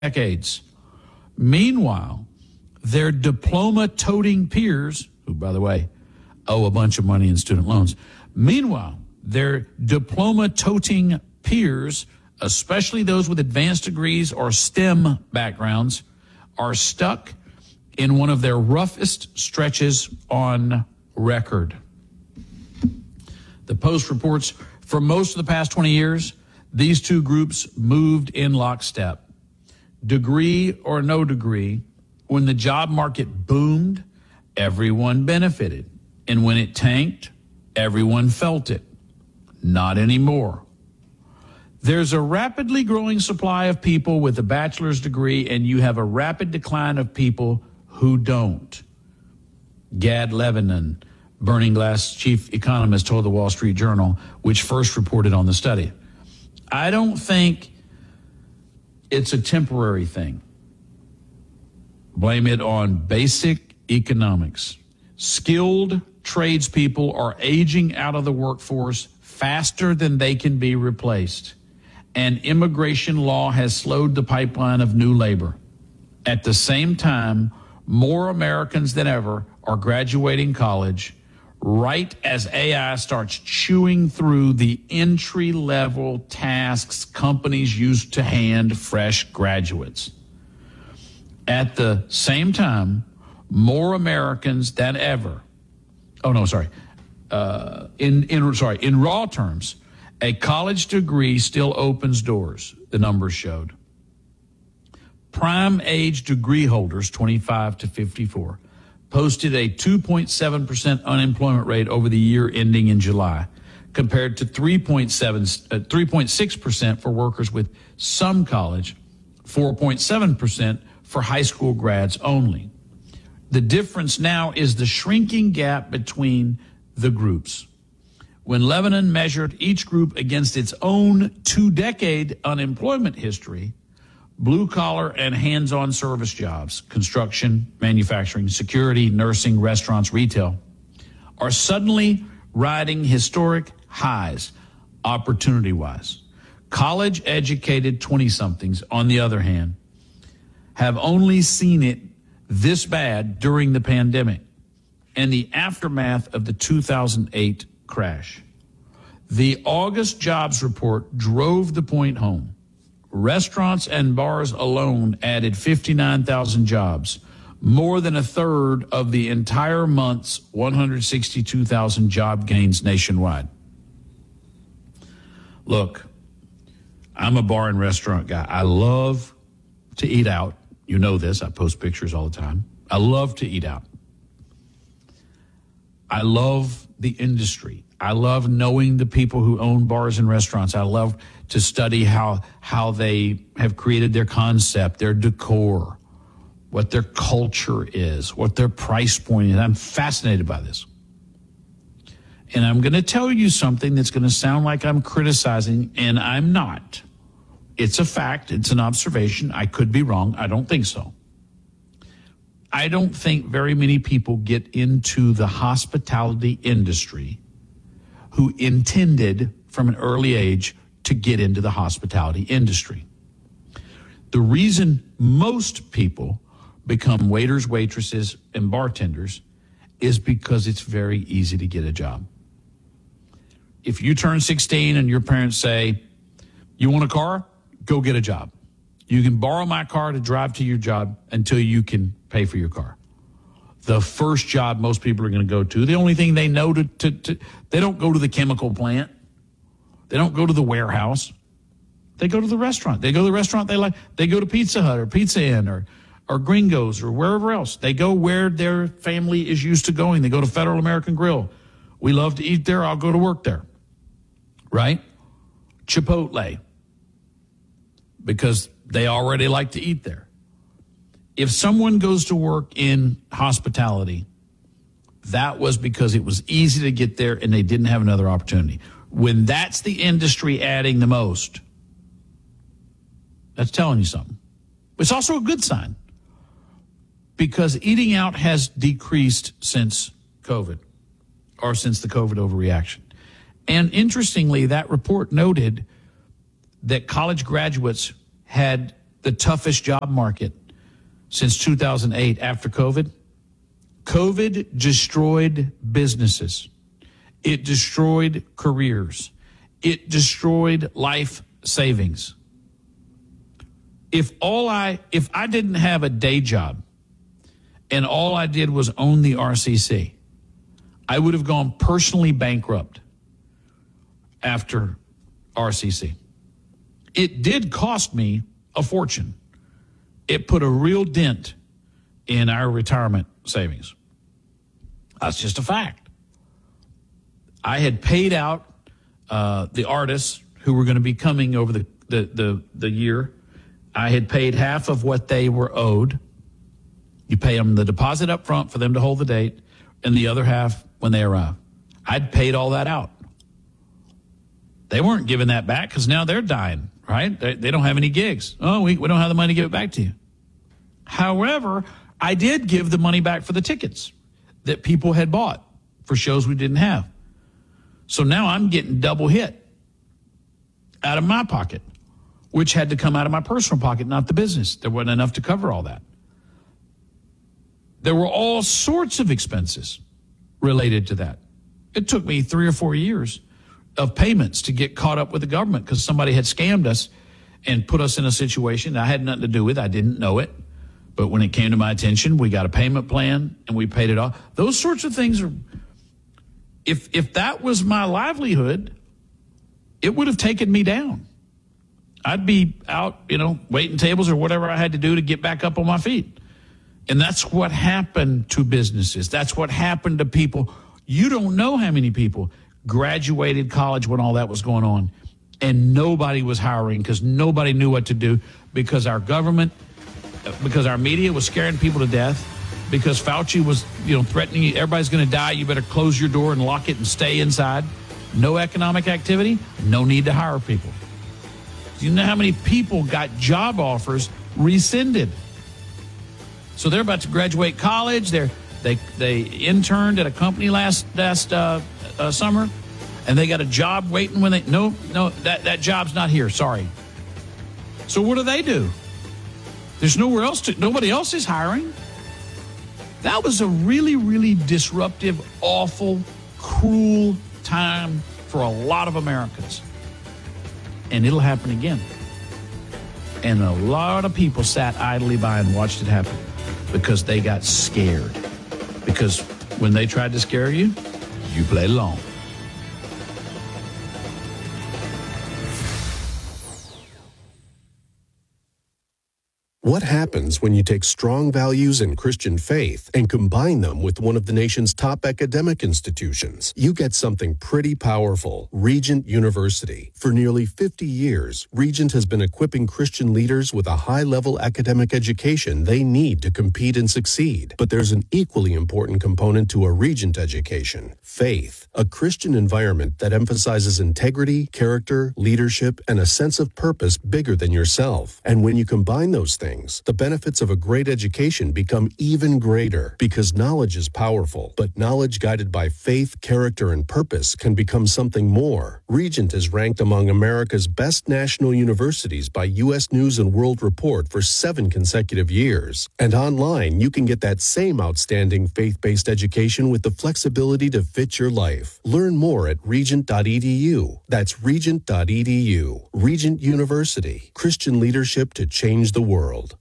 decades. Meanwhile, their diploma-toting peers, who, by the way, owe a bunch of money in student loans, meanwhile, their diploma-toting peers, especially those with advanced degrees or STEM backgrounds, are stuck in one of their roughest stretches on record. The Post reports for most of the past 20 years, these two groups moved in lockstep. Degree or no degree, when the job market boomed, everyone benefited. And when it tanked, everyone felt it. Not anymore. There's a rapidly growing supply of people with a bachelor's degree, and you have a rapid decline of people who don't. Gad Levinan, Burning Glass chief economist, told the Wall Street Journal, which first reported on the study. I don't think it's a temporary thing. Blame it on basic economics. Skilled tradespeople are aging out of the workforce faster than they can be replaced. And immigration law has slowed the pipeline of new labor. At the same time, more Americans than ever are graduating college right as AI starts chewing through the entry-level tasks companies used to hand fresh graduaets. At the same time, more Americans than ever, in raw terms, a college degree still opens doors, the numbers showed. Prime age degree holders, 25 to 54, posted a 2.7% unemployment rate over the year ending in July, compared to 3.6% for workers with some college, 4.7% for high school grads only. The difference now is the shrinking gap between the groups. When Levinan measured each group against its own 2-decade unemployment history, blue-collar and hands-on service jobs, construction, manufacturing, security, nursing, restaurants, retail, are suddenly riding historic highs, opportunity-wise. College-educated 20-somethings, on the other hand, have only seen it this bad during the pandemic and the aftermath of the 2008 crash. The August jobs report drove the point home. Restaurants and bars alone added 59,000 jobs, more than a third of the entire month's 162,000 job gains nationwide. Look, I'm a bar and restaurant guy. I love to eat out. You know this. I post pictures all the time. I love to eat out. I love the industry. I love knowing the people who own bars and restaurants. I love to study how they have created their concept, their decor, what their culture is, what their price point is. I'm fascinated by this. And I'm going to tell you something that's going to sound like I'm criticizing, and I'm not. It's a fact. It's an observation. I could be wrong. I don't think so. I don't think very many people get into the hospitality industry who intended from an early age to get into the hospitality industry. The reason most people become waiters, waitresses, and bartenders is because it's very easy to get a job. If you turn 16 and your parents say, you want a car? Go get a job. You can borrow my car to drive to your job until you can pay for your car. The first job most people are going to go to, the only thing they know they don't go to the chemical plant. They don't go to the warehouse. They go to the restaurant. They go to the restaurant they like. They go to Pizza Hut or Pizza Inn or Gringos or wherever else. They go where their family is used to going. They go to Federal American Grill. We love to eat there. I'll go to work there. Right? Chipotle. Because they already like to eat there. If someone goes to work in hospitality, that was because it was easy to get there and they didn't have another opportunity. When that's the industry adding the most, that's telling you something. It's also a good sign because eating out has decreased since COVID or since the COVID overreaction. And interestingly, that report noted that college graduates had the toughest job market since 2008 after COVID. COVID destroyed businesses. It destroyed careers. It destroyed life savings. If I didn't have a day job and all I did was own the RCC, I would have gone personally bankrupt after RCC. It did cost me a fortune. It put a real dent in our retirement savings. That's just a fact. I had paid out the artists who were going to be coming over the year. I had paid half of what they were owed. You pay them the deposit up front for them to hold the date, and the other half when they arrive. I'd paid all that out. They weren't giving that back because now they're dying, right? They don't have any gigs. Oh, we don't have the money to give it back to you. However, I did give the money back for the tickets that people had bought for shows we didn't have. So now I'm getting double hit out of my pocket, which had to come out of my personal pocket, not the business. There wasn't enough to cover all that. There were all sorts of expenses related to that. It took me 3 or 4 years of payments to get caught up with the government because somebody had scammed us and put us in a situation I had nothing to do with. I didn't know it. But when it came to my attention, we got a payment plan and we paid it off. Those sorts of things are, if that was my livelihood, it would have taken me down. I'd be out, waiting tables or whatever I had to do to get back up on my feet. And that's what happened to businesses. That's what happened to people. You don't know how many people graduated college when all that was going on, and nobody was hiring because nobody knew what to do because our government, because our media was scaring people to death, because Fauci was, threatening you, everybody's going to die, you better close your door and lock it and stay inside. No economic activity, no need to hire people. Do you know how many people got job offers rescinded? So they're about to graduate college. They interned at a company last summer, and they got a job waiting when that job's not here. Sorry. So what do? There's nowhere else nobody else is hiring. That was a really, really disruptive, awful, cruel time for a lot of Americans. And it'll happen again. And a lot of people sat idly by and watched it happen because they got scared. Because when they tried to scare you, you played along. What happens when you take strong values in Christian faith and combine them with one of the nation's top academic institutions? You get something pretty powerful. Regent University. For nearly 50 years, Regent has been equipping Christian leaders with a high-level academic education they need to compete and succeed. But there's an equally important component to a Regent education: faith. A Christian environment that emphasizes integrity, character, leadership, and a sense of purpose bigger than yourself. And when you combine those things, the benefits of a great education become even greater, because knowledge is powerful, but knowledge guided by faith, character, and purpose can become something more. Regent is ranked among America's best national universities by U.S. News and World Report for 7 consecutive years. And online, you can get that same outstanding faith-based education with the flexibility to fit your life. Learn more at regent.edu. That's regent.edu. Regent University. Christian leadership to change the world.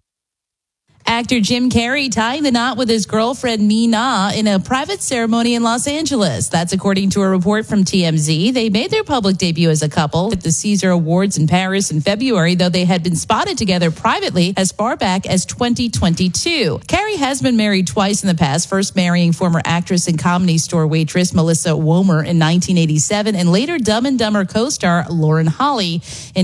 Actor Jim Carrey tying the knot with his girlfriend Ming Na in a private ceremony in Los Angeles. That's according to a report from TMZ. They made their public debut as a couple at the Caesar Awards in Paris in February, though they had been spotted together privately as far back as 2022. Carrey has been married twice in the past, first marrying former actress and Comedy Store waitress Melissa Womer in 1987, and later Dumb and Dumber co-star Lauren Holly in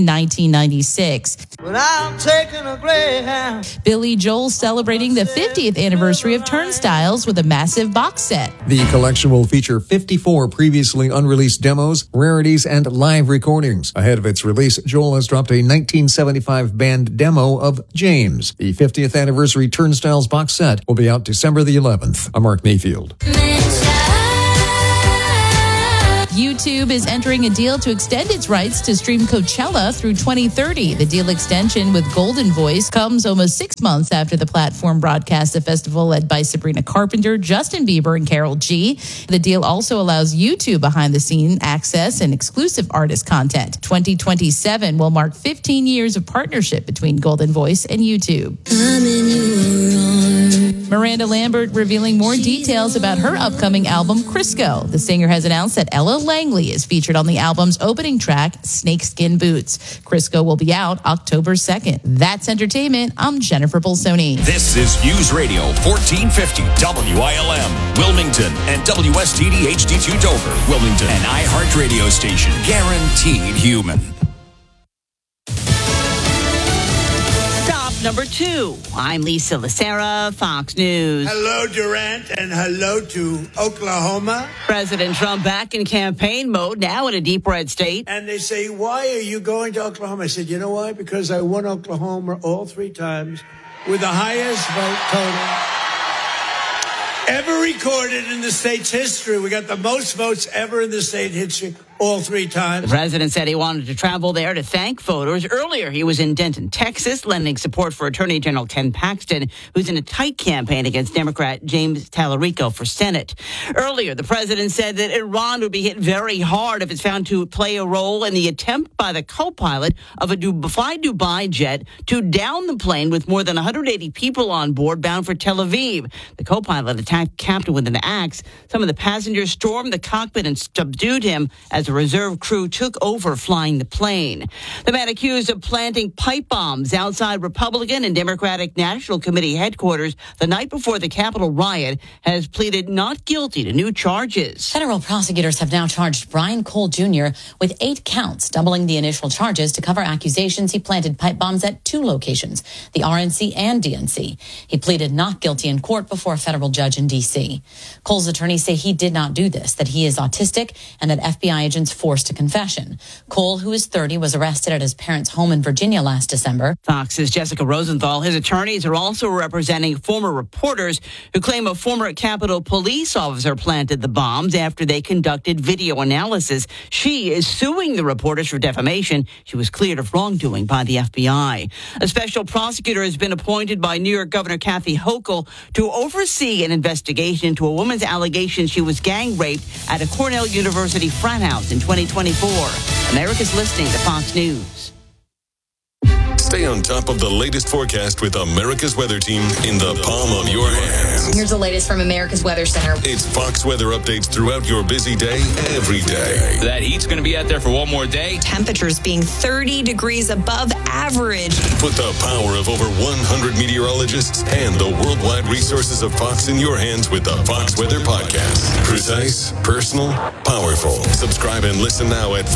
1996. When I'm taking a Greyhound. Billy Joel celebrating the 50th anniversary of Turnstiles with a massive box set. The collection will feature 54 previously unreleased demos, rarities, and live recordings. Ahead of its release, Joel has dropped a 1975 band demo of James. The 50th anniversary Turnstiles box set will be out December the 11th. I'm Mark Mayfield. YouTube is entering a deal to extend its rights to stream Coachella through 2030. The deal extension with Golden Voice comes almost 6 months after the platform broadcast the festival led by Sabrina Carpenter, Justin Bieber, and Karol G. The deal also allows YouTube behind-the-scene access and exclusive artist content. 2027 will mark 15 years of partnership between Golden Voice and YouTube. Miranda Lambert revealing more details about her upcoming album, Crisco. The singer has announced that Ella Langley is featured on the album's opening track, Snakeskin Boots. Crisco will be out October 2nd. That's entertainment. I'm Jennifer Bolsoni. This is News Radio 1450 WILM, Wilmington, and WSTD HD2 Dover, Wilmington, an iHeart radio station, guaranteed human. Number 2. I'm Lisa Lacera, Fox News. Hello, Durant, and hello to Oklahoma. President Trump back in campaign mode, now in a deep red state. And they say, why are you going to Oklahoma? I said, you know why? Because I won Oklahoma all 3 times with the highest vote total ever recorded in the state's history. We got the most votes ever in the state history. All 3 times. The president said he wanted to travel there to thank voters. Earlier, he was in Denton, Texas, lending support for Attorney General Ken Paxton, who's in a tight campaign against Democrat James Tallarico for Senate. Earlier, the president said that Iran would be hit very hard if it's found to play a role in the attempt by the co-pilot of a Fly Dubai jet to down the plane with more than 180 people on board bound for Tel Aviv. The co-pilot attacked Captain with an axe. Some of the passengers stormed the cockpit and subdued him as the reserve crew took over flying the plane. The man accused of planting pipe bombs outside Republican and Democratic National Committee headquarters the night before the Capitol riot has pleaded not guilty to new charges. Federal prosecutors have now charged Brian Cole Jr. with 8 counts, doubling the initial charges to cover accusations he planted pipe bombs at 2 locations, the RNC and DNC. He pleaded not guilty in court before a federal judge in D.C. Cole's attorneys say he did not do this, that he is autistic, and that FBI agents forced a confession. Cole, who is 30, was arrested at his parents' home in Virginia last December. Fox's Jessica Rosenthal. His attorneys are also representing former reporters who claim a former Capitol police officer planted the bombs after they conducted video analysis. She is suing the reporters for defamation. She was cleared of wrongdoing by the FBI. A special prosecutor has been appointed by New York Governor Kathy Hochul to oversee an investigation into a woman's allegation she was gang raped at a Cornell University frat house in 2024. America's listening to Fox News. Stay on top of the latest forecast with America's Weather Team in the palm of your hands. Here's the latest from America's Weather Center. It's Fox weather updates throughout your busy day, every day. That heat's going to be out there for one more day. Temperatures being 30 degrees above average. Put the power of over 100 meteorologists and the worldwide resources of Fox in your hands with the Fox Weather Podcast. Precise, personal, powerful. Subscribe and listen now at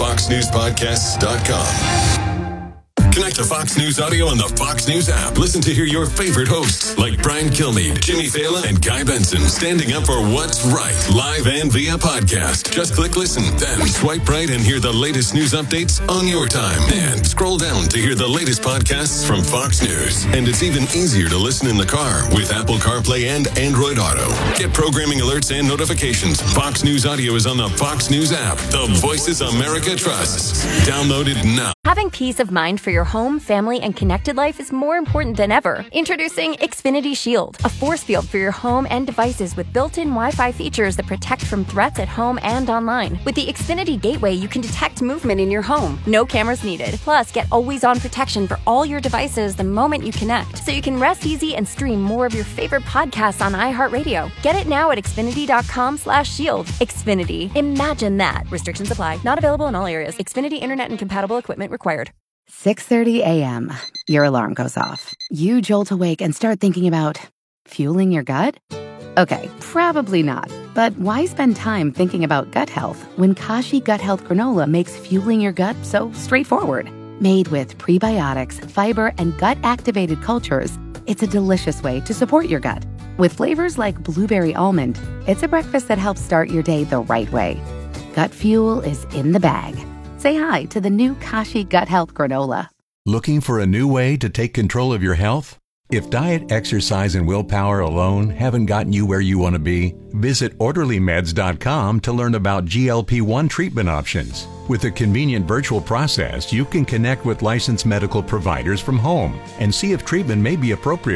foxnewspodcasts.com. Connect to Fox News Audio on the Fox News app. Listen to hear your favorite hosts like Brian Kilmeade, Jimmy Fallon, and Guy Benson standing up for what's right, live and via podcast. Just click listen, then swipe right and hear the latest news updates on your time. And scroll down to hear the latest podcasts from Fox News. And it's even easier to listen in the car with Apple CarPlay and Android Auto. Get programming alerts and notifications. Fox News Audio is on the Fox News app. The voices America trusts. Download it now. Having peace of mind for your home, family, and connected life is more important than ever. Introducing Xfinity Shield, a force field for your home and devices with built-in Wi-Fi features that protect from threats at home and online. With the Xfinity Gateway, you can detect movement in your home. No cameras needed. Plus, get always-on protection for all your devices the moment you connect, so you can rest easy and stream more of your favorite podcasts on iHeartRadio. Get it now at Xfinity.com/shield. Xfinity. Imagine that. Restrictions apply. Not available in all areas. Xfinity Internet and compatible equipment required. 6:30 a.m. Your alarm goes off. You jolt awake and start thinking about fueling your gut? Okay, probably not. But why spend time thinking about gut health when Kashi Gut Health Granola makes fueling your gut so straightforward? Made with prebiotics, fiber, and gut-activated cultures, it's a delicious way to support your gut. With flavors like blueberry almond, it's a breakfast that helps start your day the right way. Gut fuel is in the bag. Say hi to the new Kashi Gut Health Granola. Looking for a new way to take control of your health? If diet, exercise, and willpower alone haven't gotten you where you want to be, visit OrderlyMeds.com to learn about GLP-1 treatment options. With a convenient virtual process, you can connect with licensed medical providers from home and see if treatment may be appropriate